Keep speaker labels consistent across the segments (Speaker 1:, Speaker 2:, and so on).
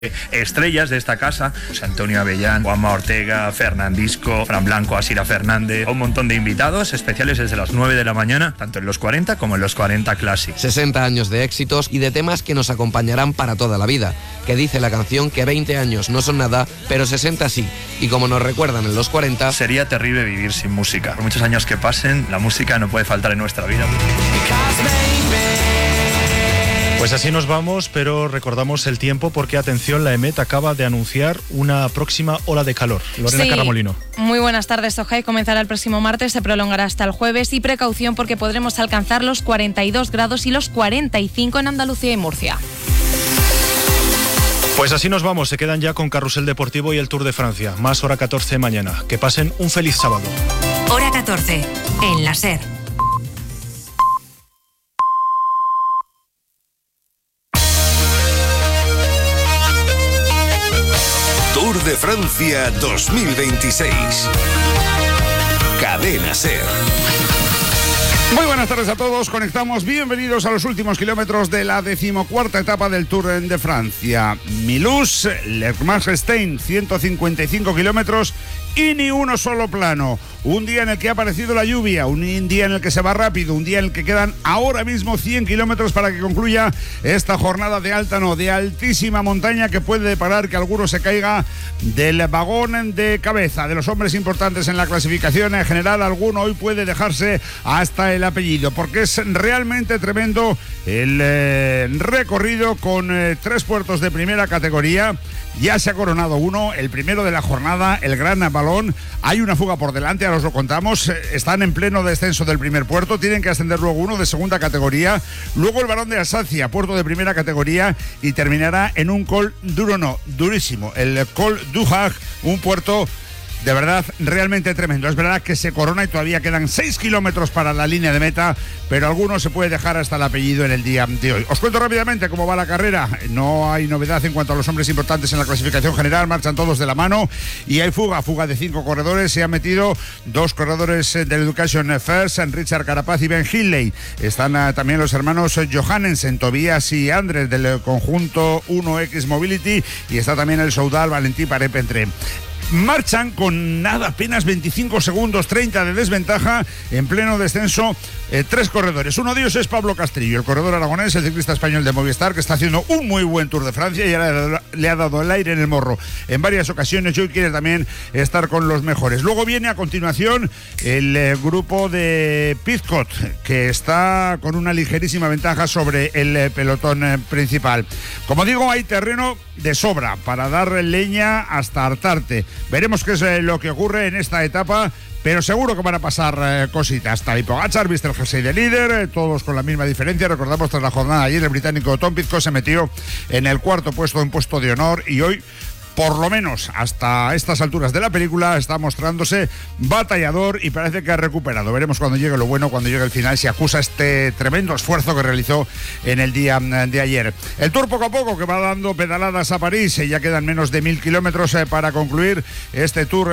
Speaker 1: Estrellas de esta casa, José Antonio Avellán, Juanma Ortega, Fernandisco, Fran Blanco, Asira Fernández, un montón de invitados especiales desde las 9 de la mañana, tanto en los 40 como en los 40 Classic.
Speaker 2: 60 años de éxitos y de temas que nos acompañarán para toda la vida, que dice la canción que 20 años no son nada, pero 60 sí, y como nos recuerdan en los 40...
Speaker 1: Sería terrible vivir sin música. Por muchos años que pasen, la música no puede faltar en nuestra vida.
Speaker 3: Pues así nos vamos, pero recordamos el tiempo porque, atención, la EMET acaba de anunciar una próxima ola de calor. Lorena Carramolino.
Speaker 4: Muy buenas tardes, Ojai. Comenzará el próximo martes, se prolongará hasta el jueves y precaución porque podremos alcanzar los 42 grados y los 45 en Andalucía y Murcia.
Speaker 3: Pues así nos vamos, se quedan ya con Carrusel Deportivo y el Tour de Francia. Más hora 14 mañana. Que pasen un feliz sábado.
Speaker 5: Hora 14, en la SER.
Speaker 6: Tour de Francia 2026. Cadena SER.
Speaker 7: Muy buenas tardes a todos, conectamos, bienvenidos a los últimos kilómetros de la 14ª etapa del Tour de Francia. Milus, Lermach-Stein, 155 kilómetros y ni uno solo plano. Un día en el que ha aparecido la lluvia, un día en el que se va rápido, un día en el que quedan ahora mismo 100 kilómetros para que concluya esta jornada de de altísima montaña que puede deparar que alguno se caiga del vagón de cabeza de los hombres importantes en la clasificación. En general, alguno hoy puede dejarse hasta el apellido, porque es realmente tremendo el recorrido con 3 puertos de primera categoría. Ya se ha coronado uno, el primero de la jornada, el Gran Balón. Hay una fuga por delante, ahora os lo contamos. Están en pleno descenso del primer puerto, tienen que ascender luego uno de segunda categoría, luego el Barón de Alsacia, puerto de primera categoría, y terminará en un Col duro, no, durísimo, el Col du Hag, un puerto de verdad realmente tremendo. Es verdad que se corona y todavía quedan 6 kilómetros para la línea de meta, pero alguno se puede dejar hasta el apellido en el día de hoy. Os cuento rápidamente cómo va la carrera. No hay novedad en cuanto a los hombres importantes en la clasificación general, marchan todos de la mano y hay fuga de 5 corredores. Se han metido 2 corredores del Education First, Richard Carapaz y Ben Hindley. Están también los hermanos Johannesen, Tobias y Andrés del conjunto 1X Mobility, y está también el Soudal Valentín Paré-Pentré. Marchan con nada, apenas 25 segundos, 30 de desventaja en pleno descenso, 3 corredores. Uno de ellos es Pablo Castrillo, el corredor aragonés, el ciclista español de Movistar, que está haciendo un muy buen Tour de Francia y ahora le ha dado el aire en el morro en varias ocasiones y hoy quiere también estar con los mejores. Luego viene a continuación el grupo de Pidcock, que está con una ligerísima ventaja sobre el pelotón principal. Como digo, hay terreno de sobra para dar leña hasta hartarte. Veremos qué es lo que ocurre en esta etapa, pero seguro que van a pasar cositas. Tadej Pogačar viste el jersey de líder, todos con la misma diferencia. Recordamos, tras la jornada ayer, el británico Tom Pidcock se metió en el 4º puesto, en puesto de honor, y hoy, por lo menos hasta estas alturas de la película, está mostrándose batallador y parece que ha recuperado. Veremos cuando llegue lo bueno, cuando llegue el final, si acusa este tremendo esfuerzo que realizó en el día de ayer. El Tour poco a poco que va dando pedaladas a París, ya quedan menos de 1000 kilómetros para concluir este Tour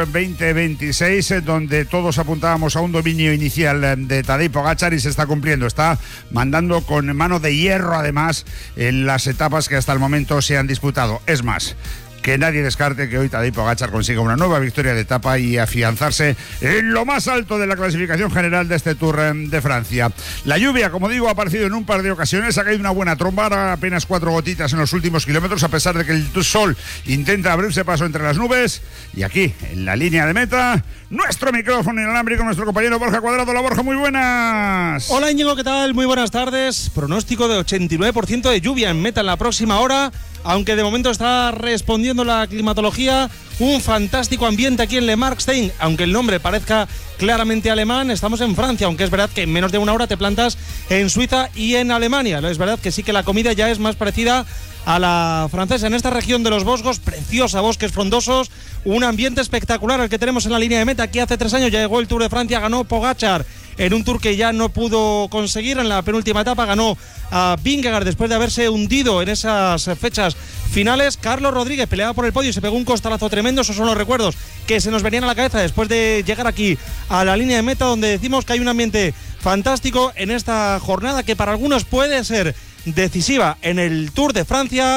Speaker 7: 2026, donde todos apuntábamos a un dominio inicial de Tadej Pogačar y se está cumpliendo. Está mandando con mano de hierro, además, en las etapas que hasta el momento se han disputado. Es más, que nadie descarte que hoy Tadej Pogačar consiga una nueva victoria de etapa y afianzarse en lo más alto de la clasificación general de este Tour de Francia. La lluvia, como digo, ha aparecido en un par de ocasiones, ha caído una buena tromba, ahora apenas 4 gotitas en los últimos kilómetros, a pesar de que el sol intenta abrirse paso entre las nubes. Y aquí, en la línea de meta, nuestro micrófono inalámbrico, nuestro compañero Borja Cuadrado. Hola, Borja, muy buenas.
Speaker 8: Hola, Íñigo, ¿qué tal? Muy buenas tardes. Pronóstico de 89% de lluvia en meta en la próxima hora, aunque de momento está respondiendo la climatología. Un fantástico ambiente aquí en Lermach-Stein, aunque el nombre parezca claramente alemán. Estamos en Francia, aunque es verdad que en menos de una hora te plantas en Suiza y en Alemania. Es verdad que sí que la comida ya es más parecida a la francesa. En esta región de los Vosgos, preciosa, bosques frondosos, un ambiente espectacular el que tenemos en la línea de meta. Aquí hace 3 años ya llegó el Tour de Francia, ganó Pogačar en un Tour que ya no pudo conseguir. En la penúltima etapa ganó a Vingegaard después de haberse hundido en esas fechas finales. Carlos Rodríguez peleaba por el podio y se pegó un costalazo tremendo. Esos son los recuerdos que se nos venían a la cabeza después de llegar aquí a la línea de meta, donde decimos que hay un ambiente fantástico en esta jornada que para algunos puede ser decisiva en el Tour de Francia.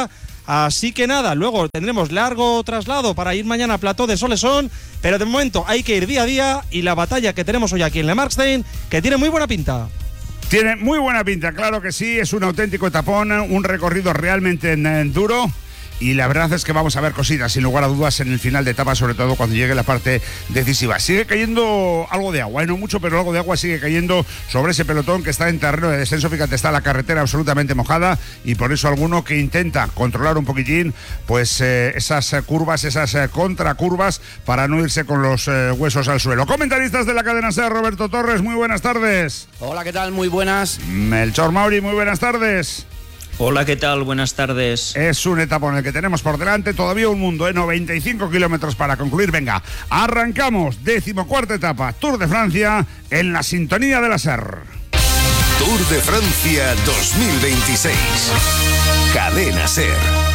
Speaker 8: Así que nada, luego tendremos largo traslado para ir mañana a Plató de Solesón, pero de momento hay que ir día a día y la batalla que tenemos hoy aquí en Le Markstein, que tiene muy buena pinta.
Speaker 7: Tiene muy buena pinta, claro que sí, es un auténtico etapón, un recorrido realmente duro. Y la verdad es que vamos a ver cositas, sin lugar a dudas, en el final de etapa, sobre todo cuando llegue la parte decisiva. Sigue cayendo algo de agua, no mucho, pero algo de agua sigue cayendo sobre ese pelotón que está en terreno de descenso. Fíjate, está la carretera absolutamente mojada y por eso alguno que intenta controlar un poquitín pues esas curvas, esas contracurvas para no irse con los huesos al suelo. Comentaristas de la cadena SER, Roberto Torres, muy buenas tardes.
Speaker 9: Hola, ¿qué tal? Muy buenas.
Speaker 7: Melchor Mauri, muy buenas tardes.
Speaker 10: Hola, ¿qué tal? Buenas tardes.
Speaker 7: Es un etapa en el que tenemos por delante todavía un mundo, 95 kilómetros para concluir. Venga, arrancamos, 14ª etapa, Tour de Francia, en la sintonía de la SER.
Speaker 6: Tour de Francia 2026. Cadena SER.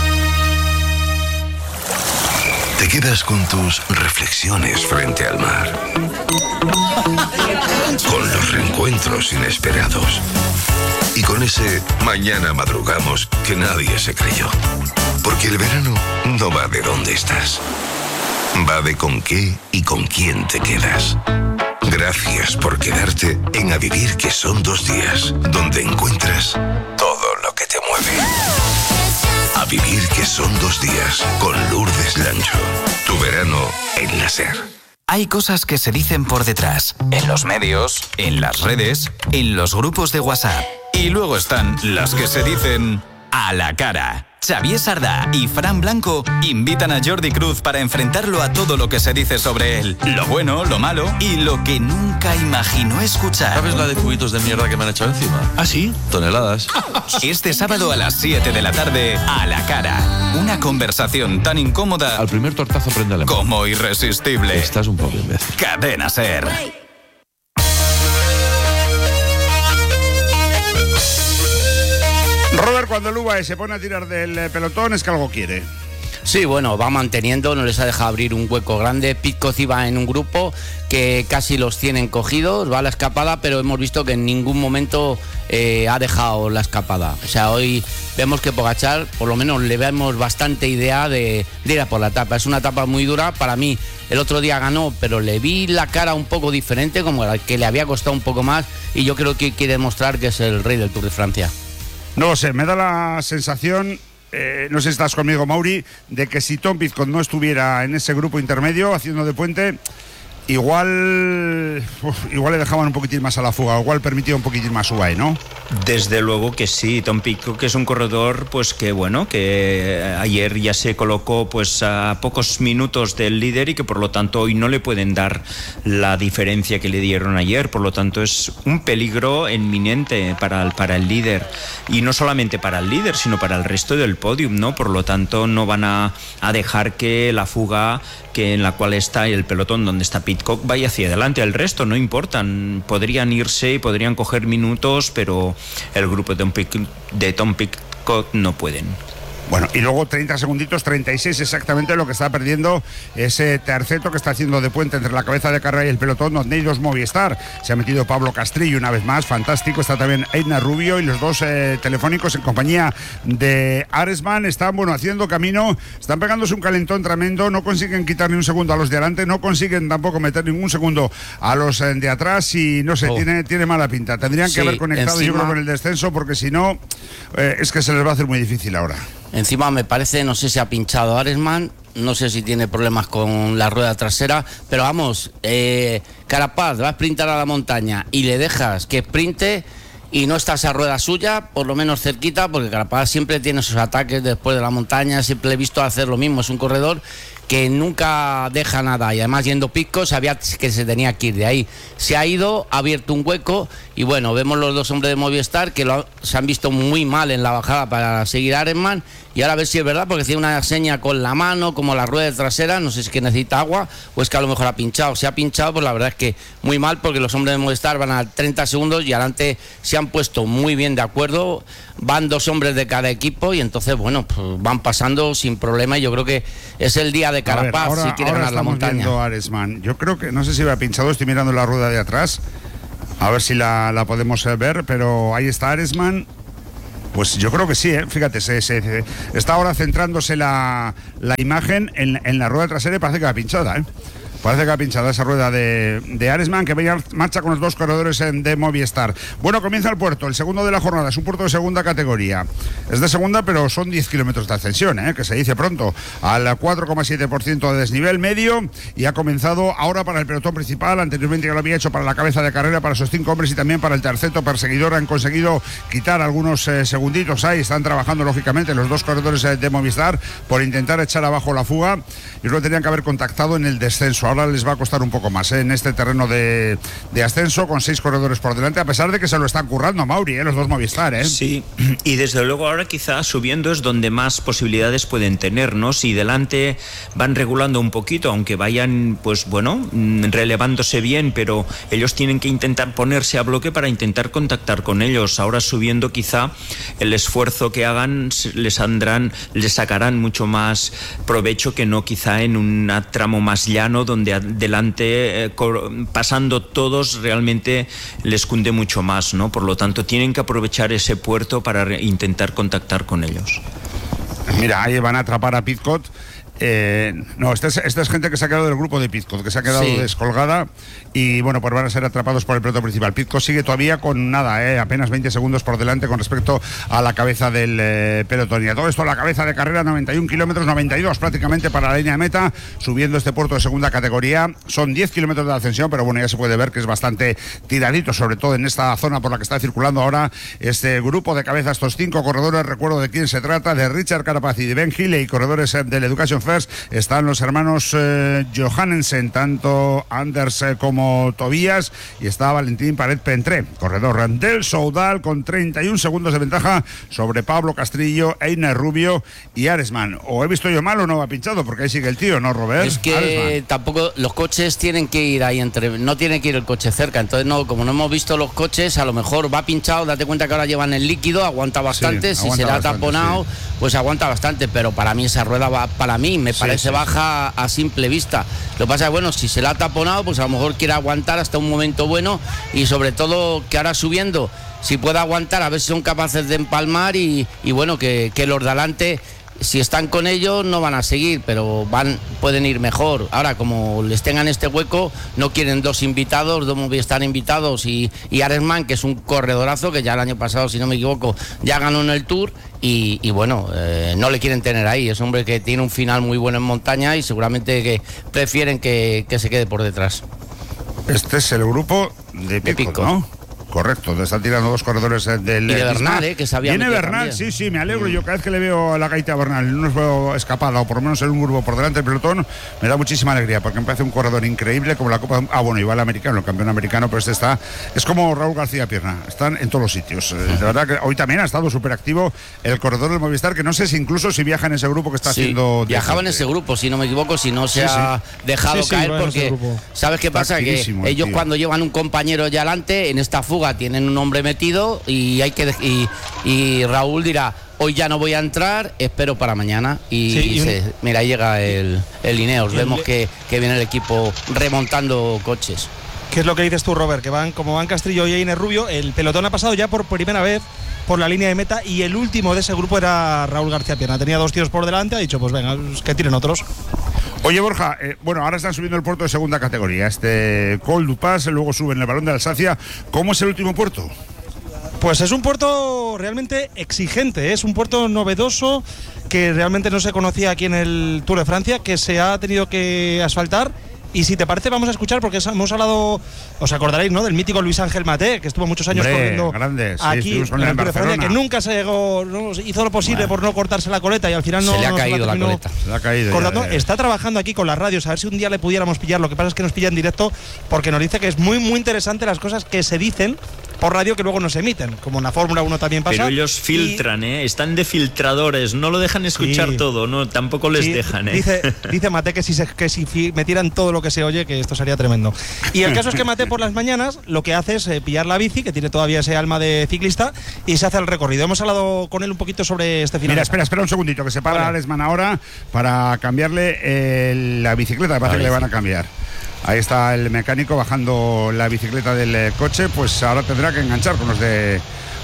Speaker 6: Te quedas con tus reflexiones frente al mar. Con los reencuentros inesperados. Y con ese mañana madrugamos que nadie se creyó. Porque el verano no va de dónde estás. Va de con qué y con quién te quedas. Gracias por quedarte en A Vivir, que son 2 días, donde encuentras todo lo que te mueve. A Vivir, que son 2 días, con Lourdes Lancho. Tu verano en la SER.
Speaker 11: Hay cosas que se dicen por detrás, en los medios, en las redes, en los grupos de WhatsApp. Y luego están las que se dicen a la cara. Xavier Sardá y Fran Blanco invitan a Jordi Cruz para enfrentarlo a todo lo que se dice sobre él. Lo bueno, lo malo y lo que nunca imaginó escuchar.
Speaker 12: ¿Sabes la de cubitos de mierda que me han echado encima?
Speaker 11: ¿Ah, sí?
Speaker 12: Toneladas.
Speaker 11: Este sábado a las 7 de la tarde, a la cara. Una conversación tan incómoda...
Speaker 12: Al primer tortazo prende la mano.
Speaker 11: Como irresistible.
Speaker 12: Estás un poco imbécil.
Speaker 11: Cadena SER.
Speaker 7: Robert, cuando el UAE se pone a tirar del pelotón es que algo quiere.
Speaker 9: Sí, bueno, va manteniendo, no les ha dejado abrir un hueco grande. Pidcock iba en un grupo que casi los tienen cogidos, va a la escapada, pero hemos visto que en ningún momento ha dejado la escapada. O sea, hoy vemos que Pogačar, por lo menos le vemos bastante idea de ir a por la etapa. Es una etapa muy dura, para mí el otro día ganó, pero le vi la cara un poco diferente, como que le había costado un poco más, y yo creo que quiere demostrar que es el rey del Tour de Francia.
Speaker 7: No lo sé, me da la sensación, no sé si estás conmigo, Mauri, de que si Tom Pidcock no estuviera en ese grupo intermedio haciendo de puente, igual le dejaban un poquitín más a la fuga, igual permitía un poquitín más UAE, ¿no?
Speaker 10: Desde luego que sí. Tom Pidcock, que es un corredor pues que bueno, que ayer ya se colocó pues a pocos minutos del líder y que por lo tanto hoy no le pueden dar la diferencia que le dieron ayer, por lo tanto es un peligro inminente para el líder, y no solamente para el líder sino para el resto del podium, ¿no? Por lo tanto no van a dejar que la fuga que en la cual está el pelotón donde está Pidcock vaya hacia adelante. El resto no importan, podrían irse y podrían coger minutos, pero el grupo de Tom Pidcock no pueden.
Speaker 7: Bueno, y luego 30 segunditos, 36 exactamente lo que está perdiendo ese terceto que está haciendo de puente entre la cabeza de carrera y el pelotón, donde hay 2 Movistar. Se ha metido Pablo Castrillo una vez más, fantástico. Está también Eina Rubio y los 2 telefónicos en compañía de Aresman. Están, haciendo camino, están pegándose un calentón tremendo, no consiguen quitar ni un segundo a los de adelante, no consiguen tampoco meter ningún segundo a los de atrás y no sé, tiene mala pinta. Tendrían que haber conectado, yo creo, con el descenso, porque si no, es que se les va a hacer muy difícil ahora.
Speaker 9: Encima me parece, no sé si ha pinchado Aresman, no sé si tiene problemas con la rueda trasera, pero vamos, Carapaz va a sprintar a la montaña y le dejas que sprinte y no está esa rueda suya, por lo menos cerquita, porque Carapaz siempre tiene sus ataques después de la montaña, siempre le he visto hacer lo mismo, es un corredor que nunca deja nada, y además yendo Pidcock sabía que se tenía que ir de ahí. Se ha ido, ha abierto un hueco y bueno, vemos los 2 hombres de Movistar que se han visto muy mal en la bajada para seguir a Aresman, y ahora a ver si es verdad, porque tiene una seña con la mano, como la rueda trasera, no sé si es que necesita agua o es que a lo mejor ha pinchado. Si ha pinchado, pues la verdad es que muy mal, porque los hombres de Movistar van a 30 segundos y adelante se han puesto muy bien de acuerdo, van 2 hombres de cada equipo y entonces bueno, pues van pasando sin problema, y yo creo que es el día de Carapaz si quiere ganar la montaña.
Speaker 7: Aresman, yo creo que, no sé si va pinchado, estoy mirando la rueda de atrás, a ver si la podemos ver, pero ahí está Aresman. Pues yo creo que sí, fíjate, se está ahora centrándose la imagen en la rueda trasera y parece que va pinchada, Parece que ha pinchado esa rueda de Aresman, que marcha con los dos corredores de Movistar. Bueno, comienza el puerto, el segundo de la jornada. Es un puerto de segunda categoría. Es de segunda, pero son 10 kilómetros de ascensión, que se dice pronto. Al 4,7% de desnivel medio. Y ha comenzado ahora para el pelotón principal. Anteriormente ya lo había hecho para la cabeza de carrera, para esos 5 hombres y también para el terceto perseguidor. Han conseguido quitar algunos segunditos ahí. Están trabajando, lógicamente, los dos corredores de Movistar por intentar echar abajo la fuga. Y lo tenían que haber contactado en el descenso. Ahora les va a costar un poco más en este terreno de ascenso, con 6 corredores por delante, a pesar de que se lo están currando, Mauri, los dos Movistar.
Speaker 10: Sí, y desde luego ahora quizá subiendo es donde más posibilidades pueden tener, ¿no? Si delante van regulando un poquito, aunque vayan, pues bueno, relevándose bien, pero ellos tienen que intentar ponerse a bloque para intentar contactar con ellos. Ahora subiendo quizá el esfuerzo que hagan les sacarán mucho más provecho que no quizá en un tramo más llano donde adelante pasando todos realmente les cunde mucho más, ¿no? Por lo tanto tienen que aprovechar ese puerto para intentar contactar con ellos.
Speaker 7: Mira, ahí van a atrapar a Pidcock. No, esta es gente que se ha quedado del grupo de Pidcock, que se ha quedado descolgada y bueno, pues van a ser atrapados por el pelotón principal. Pidcock sigue todavía con nada, apenas 20 segundos por delante con respecto a la cabeza del pelotón. Y a todo esto la cabeza de carrera, 91 kilómetros, 92 prácticamente para la línea de meta, subiendo este puerto de segunda categoría. Son 10 kilómetros de ascensión, pero bueno, ya se puede ver que es bastante tiradito, sobre todo en esta zona por la que está circulando ahora este grupo de cabeza, estos 5 corredores. Recuerdo de quién se trata, de Richard Carapaz y de Ben Healy, y corredores del Education First. Están los hermanos Johannesen, tanto Anders como Tobías, y está Valentín Paret-Pentré, corredor del Soudal, con 31 segundos de ventaja sobre Pablo Castrillo, Einer Rubio y Aresman. ¿O he visto yo mal o no va pinchado? Porque ahí sigue el tío, ¿no, Robert?
Speaker 9: Es que Aresman. Tampoco los coches tienen que ir ahí no tiene que ir el coche cerca, entonces no, como no hemos visto los coches, a lo mejor va pinchado. Date cuenta que ahora llevan el líquido, aguanta bastante, si se le ha taponado, pues aguanta bastante, pero para mí esa rueda va, me parece baja a simple vista. Lo que pasa es que, bueno, si se la ha taponado, pues a lo mejor quiere aguantar hasta un momento bueno, y sobre todo que ahora subiendo, si puede aguantar, a ver si son capaces de empalmar y bueno, que los de adelante, si están con ellos, no van a seguir, pero pueden ir mejor. Ahora, como les tengan este hueco, no quieren dos Movistar invitados y Aresman, que es un corredorazo, que ya el año pasado, si no me equivoco, ya ganó en el Tour, y bueno, no le quieren tener ahí. Es un hombre que tiene un final muy bueno en montaña y seguramente que prefieren que se quede por detrás.
Speaker 7: Este es el grupo de Pidcock, ¿no? Correcto, te están tirando dos corredores del...
Speaker 9: Y de Bernal, que sabía...
Speaker 7: Viene Bernal,
Speaker 9: también.
Speaker 7: Sí, me alegro. Yo cada vez que le veo a la gaita a Bernal, no os veo escapada, o por lo menos en un grupo por delante del pelotón, me da muchísima alegría, porque me parece un corredor increíble, como la Copa... bueno, igual americano, el campeón americano, pero es como Raúl García Pierna, están en todos los sitios. De verdad que hoy también ha estado súper activo el corredor del Movistar, que no sé si incluso si viaja en ese grupo que está haciendo...
Speaker 9: Viajaba en ese grupo, si no me equivoco, si no se ha dejado caer, porque ¿sabes qué pasa? Que ellos cuando llevan un compañero ya adelante, en esta fuga tienen un hombre metido y y Raúl dirá: hoy ya no voy a entrar, espero para mañana. Mira, ahí llega el Ineos. Vemos que viene el equipo remontando coches.
Speaker 8: ¿Qué es lo que dices tú, Robert? Que como van Castrillo y Einer Rubio, el pelotón ha pasado ya por primera vez por la línea de meta, y el último de ese grupo era Raúl García Pierna. Tenía 2 tíos por delante, ha dicho, pues venga, que tiren otros.
Speaker 7: Oye, Borja, bueno, ahora están subiendo el puerto de segunda categoría, Col du Pas, luego suben el Balón de Alsacia. ¿Cómo es el último puerto?
Speaker 8: Pues es un puerto realmente exigente, es un puerto novedoso que realmente no se conocía aquí en el Tour de Francia, que se ha tenido que asfaltar. Y si te parece, vamos a escuchar, porque hemos hablado, os acordaréis, ¿no?, del mítico Luis Ángel Maté, que estuvo muchos años corriendo aquí en el Tour de Francia, que nunca se llegó, ¿no?, hizo lo posible por no cortarse la coleta, y al final
Speaker 9: se le ha caído la coleta.
Speaker 7: Se le ha caído
Speaker 8: cortando. Está trabajando aquí con las radios, a ver si un día le pudiéramos pillar. Lo que pasa es que nos pilla en directo, porque nos dice que es muy, muy interesante las cosas que se dicen por radio que luego no se emiten, como en la Fórmula 1 también pasa.
Speaker 10: Pero ellos filtran, están de filtradores, no lo dejan escuchar todo, no, tampoco les dejan.
Speaker 8: Dice Maté que si metieran todo lo que se oye, que esto sería tremendo. Y el caso es que Maté por las mañanas lo que hace es pillar la bici, que tiene todavía ese alma de ciclista, y se hace el recorrido. Hemos hablado con él un poquito sobre este final.
Speaker 7: Mira, espera un segundito, que se para Aresman ahora para cambiarle la bicicleta, me parece que le van a cambiar. Ahí está el mecánico bajando la bicicleta del coche, pues ahora tendrá que enganchar con los de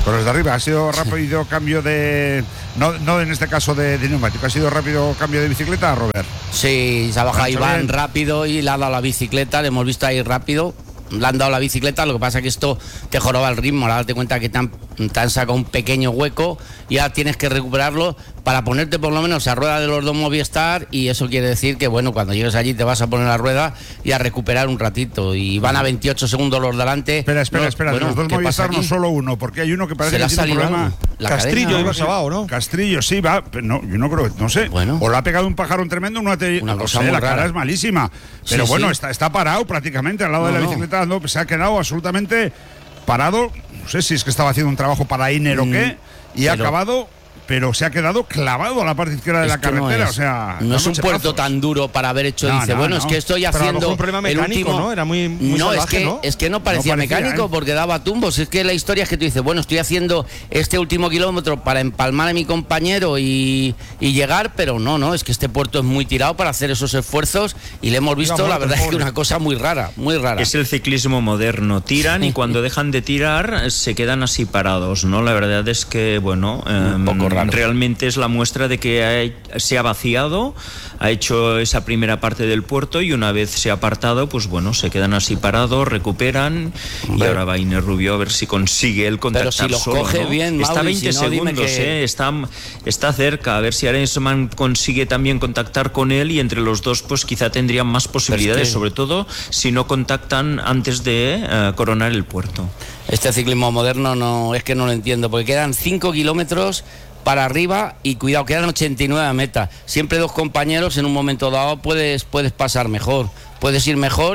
Speaker 7: Con los de arriba, ¿ha sido rápido cambio de... No en este caso de neumático, ¿ha sido rápido cambio de bicicleta, Robert?
Speaker 9: Sí, se ha bajado Iván rápido y le ha dado la bicicleta, le hemos visto ahí rápido. Le han dado la bicicleta, lo que pasa es que esto te joroba el ritmo. Ahora date cuenta que te han sacado un pequeño hueco y ahora tienes que recuperarlo para ponerte por lo menos a rueda de los dos Movistar, y eso quiere decir que bueno, cuando llegues allí te vas a poner a rueda y a recuperar un ratito, y van a 28 segundos los delante.
Speaker 7: Espera, bueno, de los dos Movistar no solo uno, porque hay uno que parece que tiene un problema.
Speaker 8: Castrillo iba acabado, ¿no?
Speaker 7: Castrillo, sí, va, pero no, yo no creo, no sé.
Speaker 9: Bueno.
Speaker 7: O le ha pegado un pajarón tremendo, una cosa muy la rara. Cara es malísima. Pero bueno, está parado prácticamente al lado de la bicicleta, se ha quedado absolutamente parado. No sé si es que estaba haciendo un trabajo para Iner o qué, y ha acabado, pero se ha quedado clavado a la parte izquierda de la carretera.
Speaker 9: No es un puerto tan duro para haber hecho. Es que estoy haciendo
Speaker 8: un problema mecánico,
Speaker 9: el último,
Speaker 8: ¿no? Era muy salvaje, ¿no?
Speaker 9: Es que no parecía mecánico, porque daba tumbos. Es que la historia es que tú dices, bueno, estoy haciendo este último kilómetro para empalmar a mi compañero y llegar, pero no, es que este puerto es muy tirado para hacer esos esfuerzos, y le hemos visto, la verdad es que una cosa muy rara.
Speaker 10: Es el ciclismo moderno, tiran y cuando dejan de tirar se quedan así parados, ¿no? La verdad es que, bueno, un poco raro. Realmente es la muestra de que se ha vaciado, ha hecho esa primera parte del puerto, y una vez se ha apartado, pues bueno, se quedan así parados, recuperan, y ahora va Iner Rubio a ver si consigue él contactar solo.
Speaker 9: Pero si los coge, ¿no? Bien,
Speaker 10: está a 20 segundos, está cerca, a ver si Arensman consigue también contactar con él, y entre los dos pues quizá tendrían más posibilidades, sobre todo si no contactan antes de coronar el puerto.
Speaker 9: Este ciclismo moderno no lo entiendo, porque quedan 5 kilómetros para arriba y cuidado, quedan 89 a meta. Siempre dos compañeros, en un momento dado puedes pasar mejor, puedes ir mejor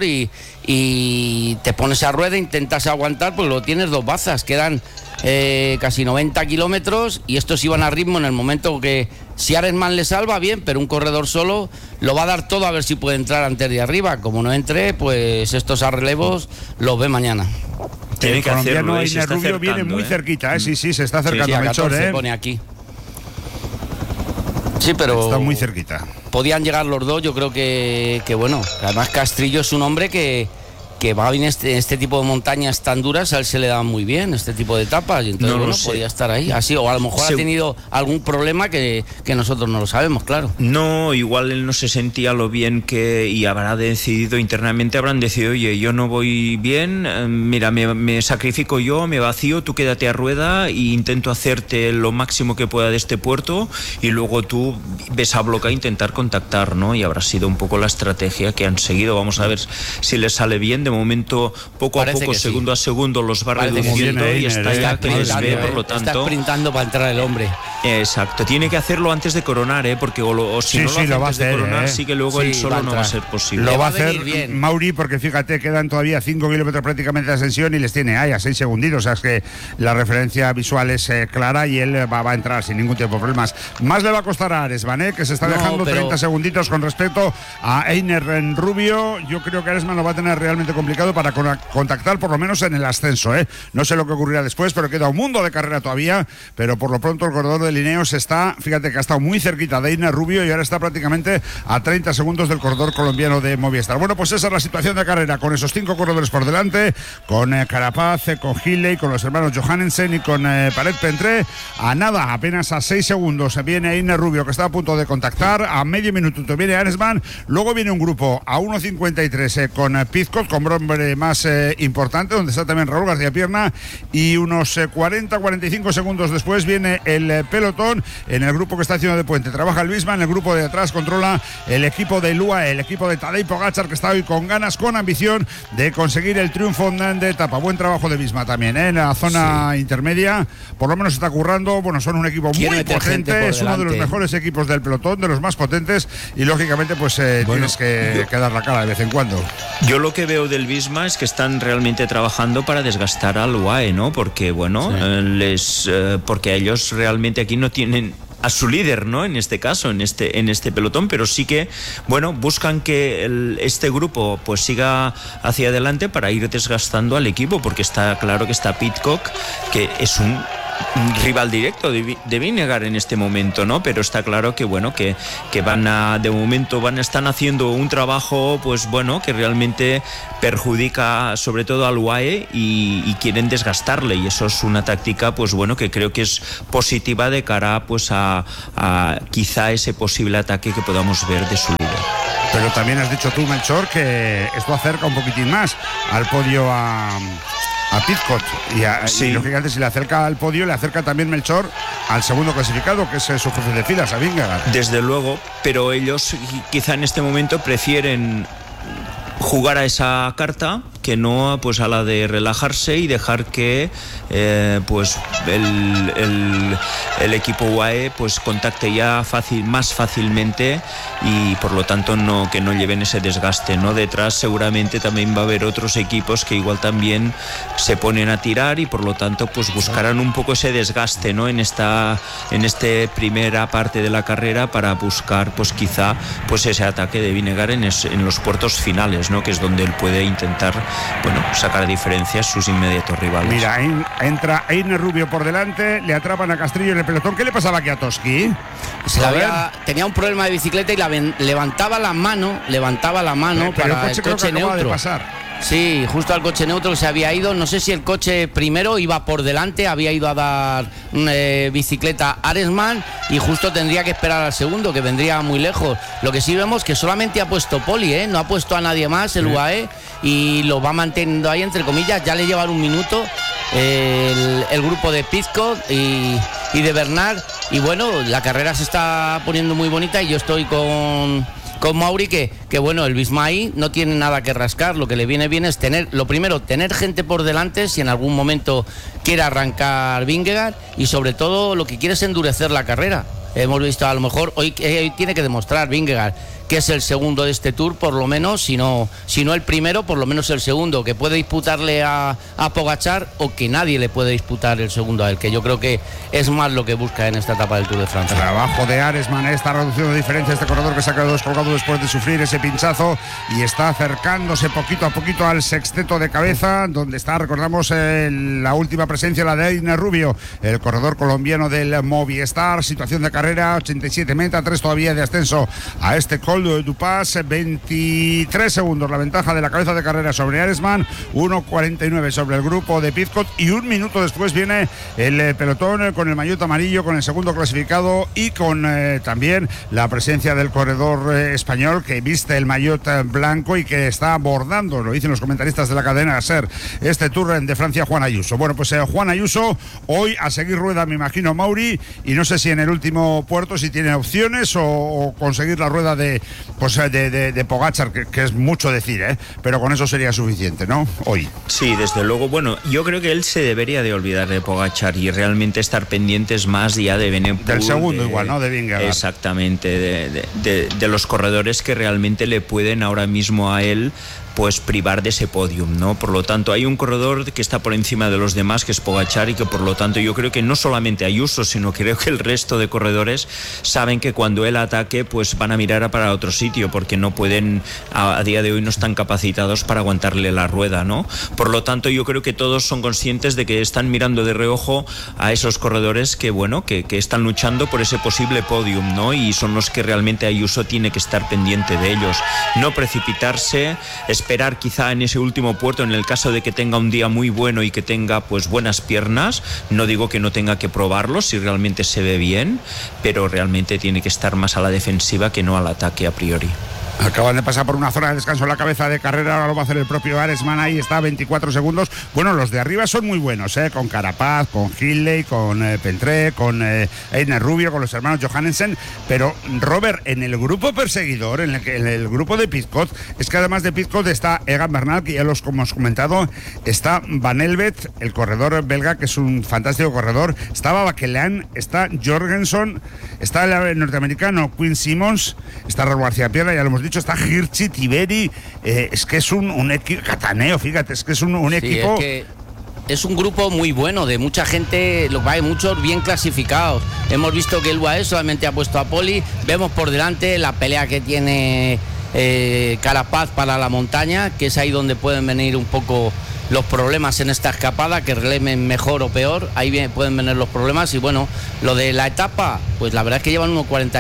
Speaker 9: y te pones a rueda, intentas aguantar, pues lo tienes dos bazas. Quedan casi 90 kilómetros y estos iban a ritmo en el momento que, si Arensman le salva, bien, pero un corredor solo lo va a dar todo a ver si puede entrar antes de arriba. Como no entre, pues estos a relevos los ve mañana.
Speaker 10: Tiene que hacerlo,
Speaker 7: Iner Rubio viene muy cerquita, sí, se está acercando.
Speaker 9: Sí, a 14 pone aquí. Sí, pero
Speaker 7: está muy cerquita.
Speaker 9: Podían llegar los dos, yo creo que bueno. Además Castrillo es un hombre que va bien este tipo de montañas tan duras, a él se le da muy bien este tipo de etapas, y entonces podía estar ahí así, o a lo mejor ha tenido algún problema que nosotros no lo sabemos, claro.
Speaker 10: No, igual él no se sentía lo bien y habrán decidido, oye, yo no voy bien, mira, me sacrifico yo, me vacío, tú quédate a rueda e intento hacerte lo máximo que pueda de este puerto, y luego tú ves a Bloca a intentar contactar, ¿no? Y habrá sido un poco la estrategia que han seguido. Vamos a ver si les sale bien. De momento, poco a poco, segundo a segundo, los va reduciendo, y está ya que les ve, por lo tanto.
Speaker 9: Está sprintando para entrar el hombre.
Speaker 10: Exacto, tiene que hacerlo antes de coronar, porque si no lo hace antes de coronar, sí que luego él solo no va a ser posible.
Speaker 7: Lo va a hacer Mauri, porque fíjate, quedan todavía 5 kilómetros prácticamente de ascensión y les tiene a 6 segunditos. O sea, es que la referencia visual es clara, y él va a entrar sin ningún tipo de problemas. Más le va a costar a Arensman, que se está dejando 30 segunditos con respecto a Iner Rubio. Yo creo que Arensman lo va a tener realmente complicado para contactar, por lo menos en el ascenso. No sé lo que ocurrirá después, pero queda un mundo de carrera todavía. Pero por lo pronto el corredor de Ineos está, fíjate que ha estado muy cerquita de Iner Rubio, y ahora está prácticamente a 30 segundos del corredor colombiano de Movistar. Bueno, pues esa es la situación de carrera, con esos 5 corredores por delante, con Carapaz, con Hilley, con los hermanos Johannesen y con Paret-Pentré. A nada, apenas a 6 segundos viene Iner Rubio, que está a punto de contactar. A medio minuto viene Arensman. Luego viene un grupo a 1.53 con Pizcot, con hombre más importante, donde está también Raúl García Pierna, y unos 40-45 segundos después viene el pelotón. En el grupo que está haciendo de puente trabaja el Luisma, en el grupo de atrás controla el equipo de Lua, el equipo de Tadej Pogačar, que está hoy con ganas, con ambición de conseguir el triunfo de etapa. Buen trabajo de Visma también, en la zona intermedia, por lo menos está currando. Bueno, son un equipo muy potente, es uno de los mejores equipos del pelotón, de los más potentes, y lógicamente pues tienes que dar la cara de vez en cuando.
Speaker 10: Yo lo que veo del Visma es que están realmente trabajando para desgastar al UAE, ¿no? Porque bueno, porque ellos realmente aquí no tienen a su líder, ¿no? En este caso, en este pelotón, pero sí que, bueno, buscan que este grupo pues siga hacia adelante para ir desgastando al equipo, porque está claro que está Pidcock, que es un rival directo de Vingegaard en este momento, ¿no? Pero está claro que bueno, que de momento están haciendo un trabajo, pues bueno, que realmente perjudica sobre todo al UAE y quieren desgastarle, y eso es una táctica, pues bueno, que creo que es positiva de cara pues a quizá ese posible ataque que podamos ver de su líder.
Speaker 7: Pero también has dicho tú, Melchor, que esto acerca un poquitín más al podio a Pidcock y lógicamente si le acerca al podio, le acerca también, Melchor, al segundo clasificado, que es su jefe de filas, a Vingegaard.
Speaker 10: Desde luego, pero ellos quizá en este momento prefieren jugar a esa carta que no pues a la de relajarse y dejar que pues el equipo UAE pues contacte ya más fácilmente, y por lo tanto que no lleven ese desgaste, ¿no? Detrás seguramente también va a haber otros equipos que igual también se ponen a tirar y por lo tanto pues buscarán un poco ese desgaste, ¿no? en esta primera parte de la carrera, para buscar pues quizá pues ese ataque de Vingegaard en los puertos finales, ¿no? Que es donde él puede intentar, bueno, sacar diferencias sus inmediatos rivales.
Speaker 7: Mira, entra Einer Rubio por delante, le atrapan a Castrillo en el pelotón. ¿Qué le pasaba aquí a Toski?
Speaker 9: Tenía un problema de bicicleta y levantaba la mano para el coche neutro. Sí, justo al coche neutro que se había ido. No sé si el coche primero iba por delante, había ido a dar bicicleta a Aresman, y justo tendría que esperar al segundo, que vendría muy lejos. Lo que sí vemos que solamente ha puesto Poli, no ha puesto a nadie más el UAE, y lo va manteniendo ahí entre comillas. Ya le llevan un minuto el grupo de Pidcock y de Bernard, y bueno, la carrera se está poniendo muy bonita, y yo estoy con Mauri que bueno, el Bismay no tiene nada que rascar. Lo que le viene bien es tener gente por delante si en algún momento quiere arrancar Vingegaard, y sobre todo lo que quiere es endurecer la carrera. Hemos visto, a lo mejor hoy tiene que demostrar Vingegaard que es el segundo de este Tour, por lo menos, si no el primero, por lo menos el segundo, que puede disputarle a Pogačar, o que nadie le puede disputar el segundo a él, que yo creo que es más lo que busca en esta etapa del Tour de Francia.
Speaker 7: Trabajo de Aresman, esta reducción de diferencia, este corredor que se ha quedado descolgado después de sufrir ese pinchazo y está acercándose poquito a poquito al sexteto de cabeza, donde está, recordamos, la última presencia, la de Einer Rubio, el corredor colombiano del Movistar. Situación de carrera, 87 meta, 3 todavía de ascenso a este Col du Pas, 23 segundos la ventaja de la cabeza de carrera sobre Aresman, 1.49 sobre el grupo de Pidcock, y un minuto después viene el pelotón con el maillot amarillo, con el segundo clasificado y con también la presencia del corredor español que viste el maillot blanco y que está abordando, lo dicen los comentaristas de la cadena SER, este Tour de Francia, Juan Ayuso. Bueno, pues Juan Ayuso hoy a seguir rueda, me imagino, Mauri, y no sé si en el último puerto si tiene opciones o conseguir la rueda de Pogačar, que es mucho decir, pero con eso sería suficiente, ¿no? Hoy.
Speaker 10: Sí, desde luego. Bueno, yo creo que él se debería de olvidar de Pogačar y realmente estar pendientes más ya de Benepool,
Speaker 7: del segundo igual, ¿no? De Vingegaard.
Speaker 10: Exactamente, de los corredores que realmente le pueden ahora mismo a él pues privar de ese podium, ¿no? Por lo tanto, hay un corredor que está por encima de los demás, que es Pogačar, y que por lo tanto yo creo que no solamente Ayuso, sino creo que el resto de corredores saben que cuando él ataque, pues van a mirar para otro sitio, porque no pueden, a día de hoy no están capacitados para aguantarle la rueda, ¿no? Por lo tanto, yo creo que todos son conscientes de que están mirando de reojo a esos corredores que, bueno, que están luchando por ese posible podium, ¿no? Y son los que realmente Ayuso tiene que estar pendiente de ellos. No precipitarse, esperar quizá en ese último puerto, en el caso de que tenga un día muy bueno y que tenga pues buenas piernas. No digo que no tenga que probarlo si realmente se ve bien, pero realmente tiene que estar más a la defensiva que no al ataque a priori.
Speaker 7: Acaban de pasar por una zona de descanso en la cabeza de carrera, ahora lo va a hacer el propio Aresman, ahí está, 24 segundos. Bueno, los de arriba son muy buenos, con Carapaz, con Hindley, con Pentré, con Einer Rubio, con los hermanos Johannesen, pero Robert, en el grupo perseguidor, en el grupo de Pidcock, es que además de Pidcock está Egan Bernal, que ya los hemos comentado, está Van Elvet, el corredor belga, que es un fantástico corredor, está Babaquelán, está Jorgensen, está el norteamericano Quinn Simmons, está Raúl García Pierra, ya lo hemos dicho, está Hirschi, Tiberi, es que es un equipo, Cataneo, fíjate, es que es un equipo...
Speaker 9: Es que es un grupo muy bueno, de mucha gente, hay muchos bien clasificados. Hemos visto que el UAE solamente ha puesto a Poli, vemos por delante la pelea que tiene Carapaz para la montaña, que es ahí donde pueden venir un poco los problemas en esta escapada, que relemen mejor o peor, ahí pueden venir los problemas. Y bueno, lo de la etapa, pues la verdad es que llevan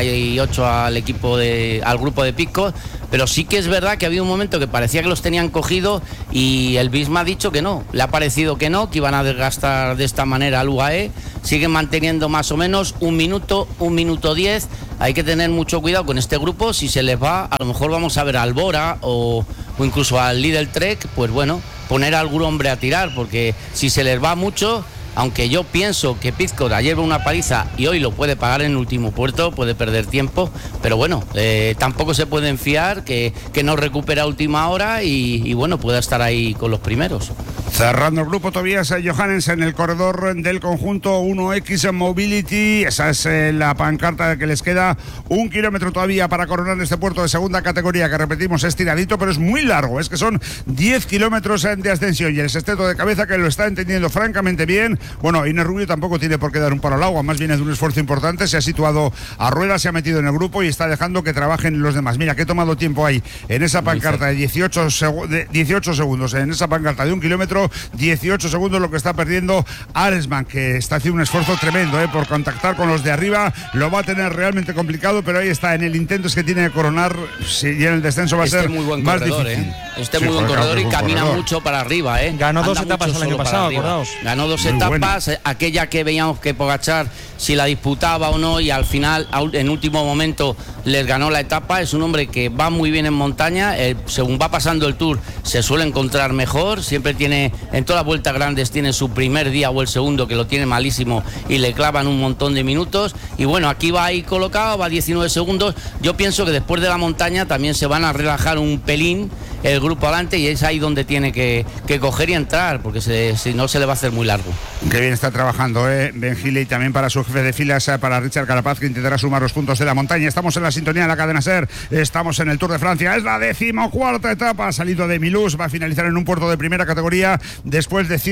Speaker 9: 1.48 al grupo de Pidcock, pero sí que es verdad que había un momento que parecía que los tenían cogido y el Visma ha dicho que no, le ha parecido que no, que iban a desgastar de esta manera al UAE. Siguen manteniendo más o menos 1 minuto, 1 minuto 10. Hay que tener mucho cuidado con este grupo. Si se les va, a lo mejor vamos a ver a Albora o incluso al Lidl Trek, pues bueno, poner a algún hombre a tirar, porque si se les va mucho, aunque yo pienso que Pidcock ayer ve una paliza y hoy lo puede pagar en el último puerto, puede perder tiempo, pero bueno, tampoco se pueden fiar que no recupera a última hora y bueno, pueda estar ahí con los primeros.
Speaker 7: Cerrando el grupo, Tobias Johannes en el corredor del conjunto 1X Mobility. Esa es la pancarta que les queda 1 kilómetro todavía para coronar este puerto de segunda categoría, que repetimos es tiradito, pero es muy largo. Es que son 10 kilómetros de ascensión y el sexteto de cabeza, que lo está entendiendo francamente bien. Bueno, Inés Rubio tampoco tiene por qué dar un palo al agua, más bien es de un esfuerzo importante. Se ha situado a rueda, se ha metido en el grupo y está dejando que trabajen los demás. Mira, que he tomado tiempo ahí en esa pancarta de 18 segundos, en esa pancarta de 1 kilómetro, 18 segundos lo que está perdiendo Aresman, que está haciendo un esfuerzo tremendo por contactar con los de arriba. Lo va a tener realmente complicado, pero ahí está, en el intento es que tiene que coronar, y en el descenso va a ser
Speaker 9: muy buen
Speaker 7: más
Speaker 9: corredor,
Speaker 7: difícil.
Speaker 9: Muy buen corredor y camina mucho para arriba.
Speaker 8: Ganó 2 etapas el año pasado, acordaos.
Speaker 9: Ganó 2 etapas, aquella que veíamos que Pogačar si la disputaba o no, y al final, en último momento, les ganó la etapa. Es un hombre que va muy bien en montaña, según va pasando el Tour se suele encontrar mejor, siempre tiene, en todas las vueltas grandes tiene su primer día o el segundo que lo tiene malísimo y le clavan un montón de minutos, y bueno, aquí va ahí colocado, va 19 segundos. Yo pienso que después de la montaña también se van a relajar un pelín el grupo adelante, y es ahí donde tiene que coger y entrar, porque si no se le va a hacer muy largo.
Speaker 7: Qué bien está trabajando Ben Healy, también para su jefe de filas, para Richard Carapaz, que intentará sumar los puntos de la montaña. Estamos en la sintonía de la cadena SER, estamos en el Tour de Francia, es la 14ª etapa, ha salido de Milus, va a finalizar en un puerto de primera categoría después de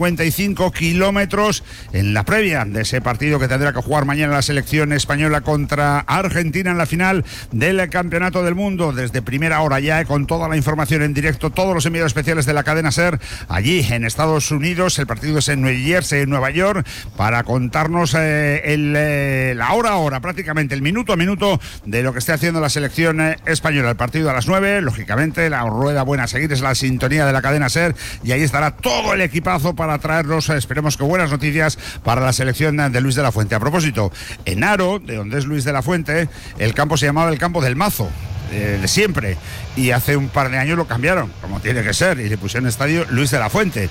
Speaker 7: 155 kilómetros en la previa de ese partido que tendrá que jugar mañana la selección española contra Argentina en la final del Campeonato del Mundo. Desde primera hora ya, con toda la información en directo, todos los enviados especiales de la cadena SER allí en Estados Unidos. El partido es en New Jersey, en Nueva York, para contarnos la hora a hora, prácticamente el minuto a minuto de lo que esté haciendo la selección española. El partido a las 9, lógicamente la rueda buena a seguir es la sintonía de la cadena SER, y ahí estará todo el equipazo para traernos, esperemos que buenas noticias para la selección de Luis de la Fuente. A propósito, en Aro, de donde es Luis de la Fuente, el campo se llamaba el Campo del Mazo, de siempre, y hace un par de años lo cambiaron, como tiene que ser, y le pusieron estadio Luis de la Fuente,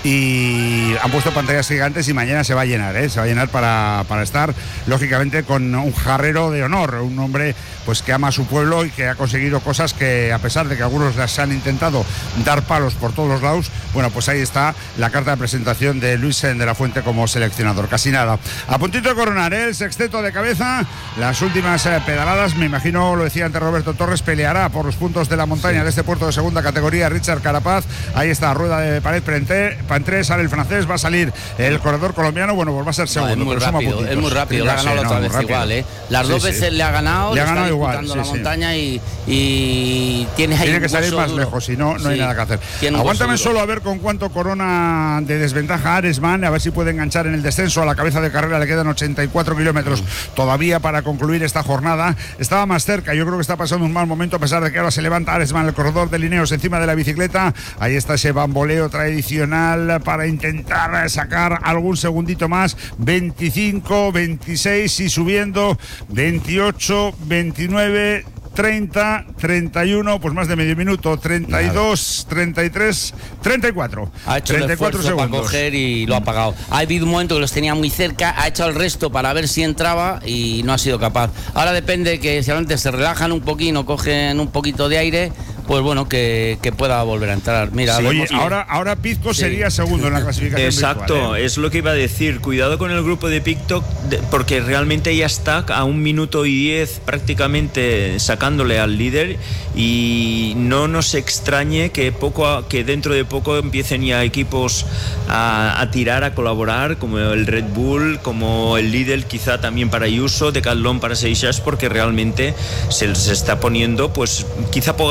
Speaker 7: y han puesto pantallas gigantes, y mañana se va a llenar, se va a llenar para estar lógicamente con un jarrero de honor, un hombre pues que ama a su pueblo y que ha conseguido cosas que, a pesar de que algunos las han intentado dar palos por todos los lados, bueno, pues ahí está la carta de presentación de Luis de la Fuente como seleccionador. Casi nada, a puntito de coronar el sexteto de cabeza, las últimas pedaladas, me imagino, lo decía antes Roberto Torres, peleará por los puntos de la montaña de este puerto de segunda categoría Richard Carapaz. Ahí está, rueda de pared Pantré, sale el francés, va a salir el corredor colombiano, bueno, pues va a ser segundo.
Speaker 9: Es muy rápido, le ha ganado la otra vez igual, Las dos veces le ha ganado igual, la montaña y tiene
Speaker 7: que salir más lejos, si no, no hay nada que hacer. Aguántame solo a ver con cuánto corona de desventaja Aresman, a ver si puede enganchar en el descenso. A la cabeza de carrera le quedan 84 kilómetros todavía para concluir esta jornada. Estaba más cerca, yo creo que está pasando un mal momento, a pesar de que ahora se levanta Aresman, el corredor de Lineos, encima de la bicicleta. Ahí está ese bamboleo tradicional para intentar sacar algún segundito más. 25, 26 y subiendo, 28, 29, 30, 31, pues más de medio minuto, 32, 33, 34.
Speaker 9: Ha hecho 34 el segundos para coger y lo ha pagado. Ha habido un momento que los tenía muy cerca, ha hecho el resto para ver si entraba y no ha sido capaz. Ahora depende que si antes se relajan un poquito, cogen un poquito de aire, pues bueno, que pueda volver a entrar. Mira,
Speaker 7: sí, oye, ahora Pidcock sería segundo en la clasificación.
Speaker 10: Exacto, virtual, es lo que iba a decir. Cuidado con el grupo de Pidcock, porque realmente ya está a 1 minuto y 10 prácticamente sacándole al líder, y no nos extrañe que dentro de poco empiecen ya equipos a tirar, a colaborar, como el Red Bull, como el Lidl, quizá también para Ayuso, Decathlon para Seixas, porque realmente se les está poniendo, pues quizá Pogačar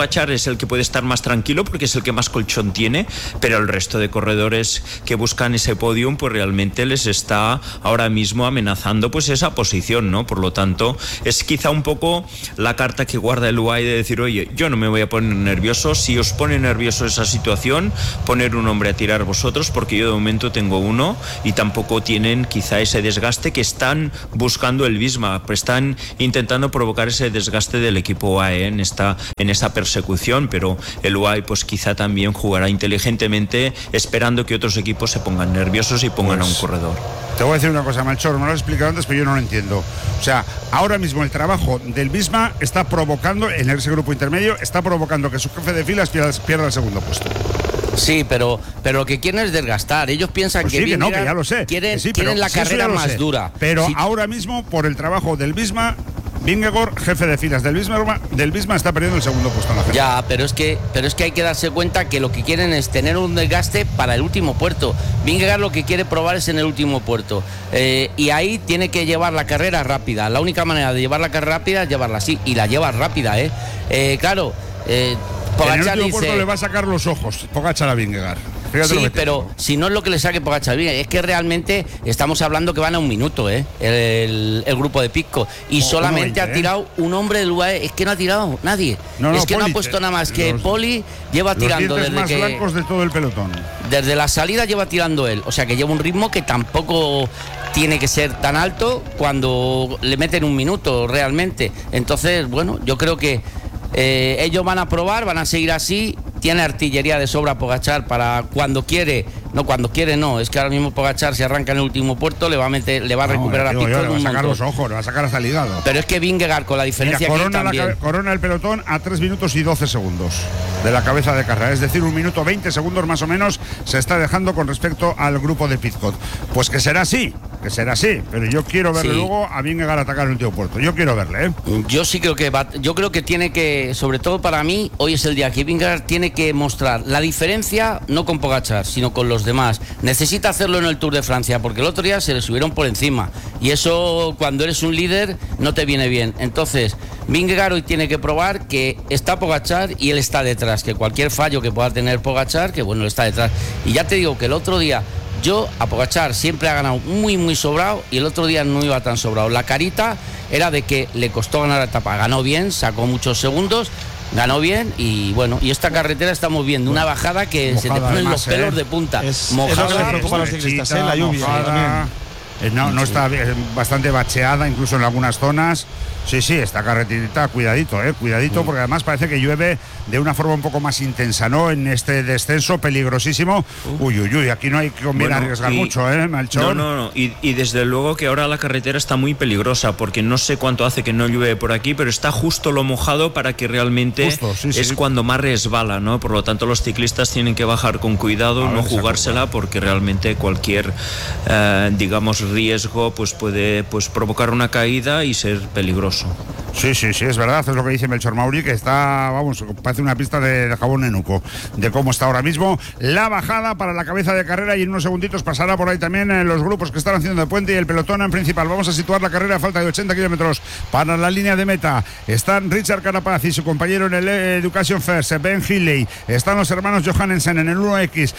Speaker 10: es el que puede estar más tranquilo porque es el que más colchón tiene, pero el resto de corredores que buscan ese podium, pues realmente les está ahora mismo amenazando pues esa posición, ¿no? Por lo tanto, es quizá un poco la carta que guarda el UAE de decir, oye, yo no me voy a poner nervioso, si os pone nervioso esa situación, poner un hombre a tirar vosotros, porque yo de momento tengo uno, y tampoco tienen quizá ese desgaste que están buscando el Visma, están intentando provocar ese desgaste del equipo UAE en esa persecución, pero el UAE pues quizá también jugará inteligentemente esperando que otros equipos se pongan nerviosos y pongan a un corredor.
Speaker 7: Te voy a decir una cosa, Melchor, me lo has explicado antes, pero yo no lo entiendo. O sea, ahora mismo el trabajo del Visma está provocando, en ese grupo intermedio, está provocando que su jefe de filas pierda el segundo puesto.
Speaker 9: Sí, pero lo que quieren es desgastar. Ellos piensan
Speaker 7: pues
Speaker 9: que,
Speaker 7: sí, que no, que ya lo sé.
Speaker 9: Quieren
Speaker 7: pero,
Speaker 9: la carrera más dura.
Speaker 7: Pero ahora mismo, por el trabajo del Visma, Vingegaard, jefe de filas del Visma, está perdiendo el segundo puesto en la fecha.
Speaker 9: Ya, pero es que hay que darse cuenta que lo que quieren es tener un desgaste para el último puerto. Vingegaard lo que quiere probar es en el último puerto. Y ahí tiene que llevar la carrera rápida. La única manera de llevar la carrera rápida es llevarla así. Y la lleva rápida, claro.
Speaker 7: en
Speaker 9: Pogačar
Speaker 7: el último puerto le va a sacar los ojos Pogačar a Vingegaard.
Speaker 9: Sí, pero si no es lo que le saque Pogačar, es que realmente estamos hablando que van a un minuto, el grupo de Pidcock, y solamente ha tirado un hombre del UAE. Es que no ha tirado nadie. Es que Poli, no ha puesto nada más que Poli lleva tirando desde
Speaker 7: más blancos de todo el pelotón.
Speaker 9: Desde la salida lleva tirando él, o sea que lleva un ritmo que tampoco tiene que ser tan alto cuando le meten un minuto realmente. Entonces, bueno, yo creo que ellos van a probar, van a seguir así. Tiene artillería de sobra Pogačar para cuando quiere, es que ahora mismo Pogačar se arranca en el último puerto, le va a recuperar a Pidcock.
Speaker 7: Le va a sacar los ojos, le va a sacar hasta el hígado.
Speaker 9: Pero es que Vingegaard, con la diferencia que también
Speaker 7: corona el pelotón a 3 minutos y 12 segundos de la cabeza de carrera, es decir, 1 minuto 20 segundos más o menos se está dejando con respecto al grupo de Pidcock. Pues que será así, pero yo quiero verle luego a Vingegaard atacar el último puerto. Yo quiero verle,
Speaker 9: Yo sí creo que tiene que, sobre todo para mí, hoy es el día que Vingegaard tiene que mostrar la diferencia, no con Pogačar, sino con los demás. Necesita hacerlo en el Tour de Francia, porque el otro día se le subieron por encima, y eso, cuando eres un líder, no te viene bien. Entonces, Vingegaard hoy tiene que probar que está Pogačar y él está detrás, que cualquier fallo que pueda tener Pogačar, que bueno, él está detrás. Y ya te digo que el otro día, yo a Pogačar siempre ha ganado muy, muy sobrado, y el otro día no iba tan sobrado. La carita era de que le costó ganar la etapa. Ganó bien, sacó muchos segundos, ganó bien, y bueno, y esta carretera estamos viendo una bajada que se te ponen los pelos de punta.
Speaker 8: Mojada, eso preocupa a los ciclistas, la lluvia.
Speaker 7: No está bastante bacheada, incluso en algunas zonas. Sí, esta carreterita, cuidadito, porque además parece que llueve de una forma un poco más intensa, ¿no? En este descenso peligrosísimo. Uy, aquí no hay que arriesgar mucho, Melchor.
Speaker 10: No. Y desde luego que ahora la carretera está muy peligrosa, porque no sé cuánto hace que no llueve por aquí, pero está justo lo mojado para que realmente cuando más resbala, ¿no? Por lo tanto, los ciclistas tienen que bajar con cuidado, no jugársela, porque realmente cualquier, riesgo pues puede provocar una caída y ser peligroso.
Speaker 7: Sí, es verdad, es lo que dice Melchor Mauri, que está, parece una pista de jabón enuco, de cómo está ahora mismo la bajada para la cabeza de carrera, y en unos segunditos pasará por ahí también los grupos que están haciendo de puente y el pelotón en principal. Vamos a situar la carrera a falta de 80 kilómetros para la línea de meta. Están Richard Carapaz y su compañero en el Education First, Ben Healy. Están los hermanos Johannesen en el 1X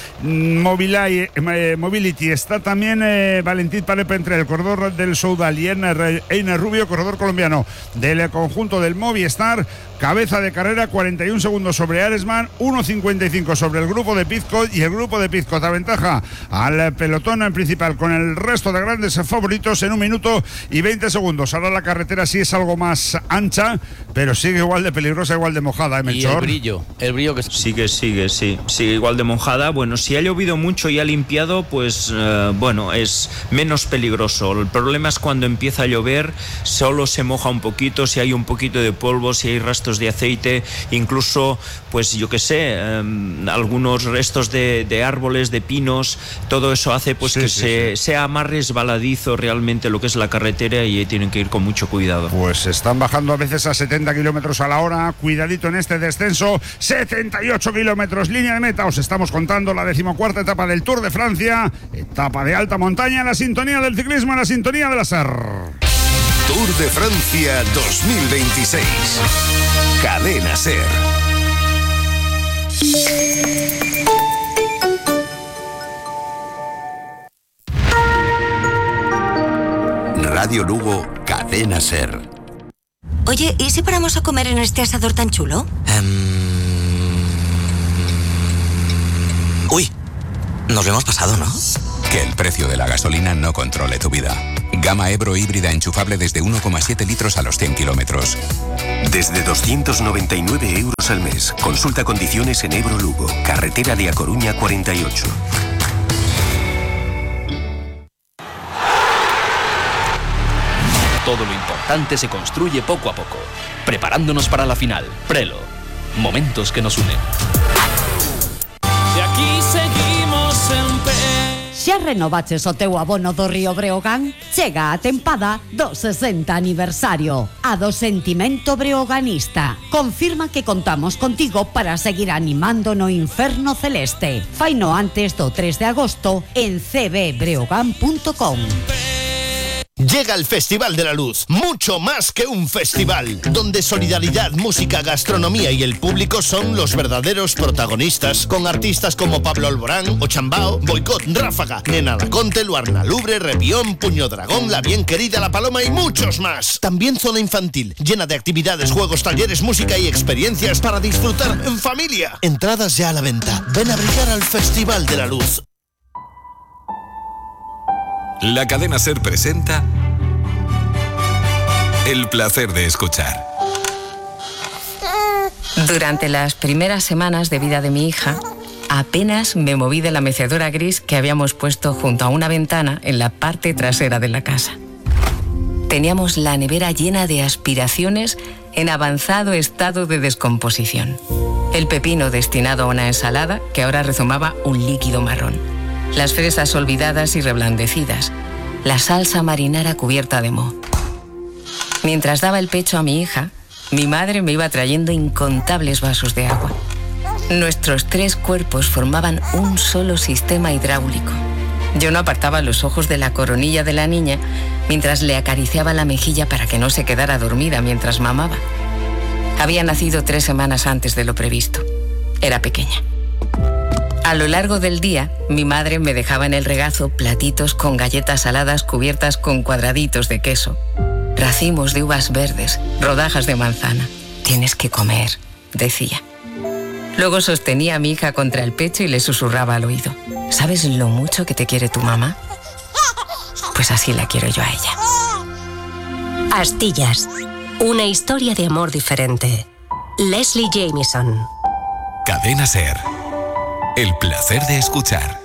Speaker 7: Mobility. Está también Valentín Parepentre, el corredor del Soudal, y Einer Rubio, corredor colombiano del conjunto del Movistar. Cabeza de carrera, 41 segundos sobre Aresman, 1.55 sobre el grupo de Pidcock, y el grupo de Pidcock aventaja al pelotón en principal con el resto de grandes favoritos en 1 minuto y 20 segundos. Ahora la carretera sí es algo más ancha, pero sigue igual de peligrosa, igual de mojada, Melchor.
Speaker 9: Y el brillo que
Speaker 10: sigue igual de mojada. Bueno, si ha llovido mucho y ha limpiado, pues es menos peligroso. El problema es cuando empieza a llover, solo se moja un poquito, si hay un poquito de polvo, si hay rastros de aceite, incluso pues yo qué sé, algunos restos de árboles, de pinos, todo eso hace pues sea más resbaladizo realmente lo que es la carretera, y tienen que ir con mucho cuidado.
Speaker 7: Pues están bajando a veces a 70 kilómetros a la hora, cuidadito en este descenso, 78 kilómetros, línea de meta. Os estamos contando la 14ª etapa del Tour de Francia, etapa de alta montaña, en la sintonía del ciclismo, en la sintonía de la SER.
Speaker 6: Tour de Francia 2026. Cadena SER.
Speaker 13: Radio Lugo, Cadena SER.
Speaker 5: Oye, ¿y si paramos a comer en este asador tan chulo?
Speaker 14: Uy, nos lo hemos pasado, ¿no?
Speaker 15: Que el precio de la gasolina no controle tu vida. Gama Ebro híbrida enchufable desde 1,7 litros a los 100 kilómetros.
Speaker 16: Desde 299 euros al mes. Consulta condiciones en Ebro Lugo, carretera de A Coruña 48.
Speaker 17: Todo lo importante se construye poco a poco, preparándonos para la final. Prelo, momentos que nos unen.
Speaker 18: Y aquí seguimos en pie.
Speaker 19: Xa renovaches o teu abono do Río Breogán? Chega a tempada do 60 aniversario. A do sentimento breoganista. Confirma que contamos contigo para seguir animando no inferno celeste. Faino antes do 3 de agosto en cbbreogan.com.
Speaker 20: Llega el Festival de la Luz, mucho más que un festival, donde solidaridad, música, gastronomía y el público son los verdaderos protagonistas, con artistas como Pablo Alborán, Ochambao, Boicot, Ráfaga, Nena Laconte, Luarna Lubre, Repión, Puño Dragón, La Bien Querida, La Paloma y muchos más. También zona infantil, llena de actividades, juegos, talleres, música y experiencias para disfrutar en familia. Entradas ya a la venta. Ven a brillar al Festival de la Luz.
Speaker 6: La Cadena SER presenta El placer de escuchar.
Speaker 21: Durante las primeras semanas de vida de mi hija, apenas me moví de la mecedora gris que habíamos puesto junto a una ventana en la parte trasera de la casa. Teníamos la nevera llena de aspiraciones en avanzado estado de descomposición. El pepino destinado a una ensalada que ahora rezumaba un líquido marrón. Las fresas olvidadas y reblandecidas. La salsa marinara cubierta de moho. Mientras daba el pecho a mi hija, mi madre me iba trayendo incontables vasos de agua. Nuestros 3 cuerpos formaban un solo sistema hidráulico. Yo no apartaba los ojos de la coronilla de la niña mientras le acariciaba la mejilla para que no se quedara dormida mientras mamaba. Había nacido 3 semanas antes de lo previsto. Era pequeña. A lo largo del día, mi madre me dejaba en el regazo platitos con galletas saladas cubiertas con cuadraditos de queso, racimos de uvas verdes, rodajas de manzana. Tienes que comer, decía. Luego sostenía a mi hija contra el pecho y le susurraba al oído. ¿Sabes lo mucho que te quiere tu mamá? Pues así la quiero yo a ella.
Speaker 5: Astillas. Una historia de amor diferente. Leslie Jamieson.
Speaker 6: Cadena SER. El placer de escuchar.